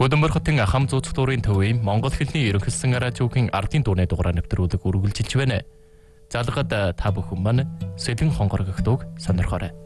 Хөдөлмөр хотын хам зууц дурын төвийн Монгол хэлний ерөнхийлсөн радиогийн ардын дууны дугаараа нэвтрүүлэг үргэлжилж байна. Залгад та бүхэн маань Сэлэн хонгор гэгтүүг сонирхоорой.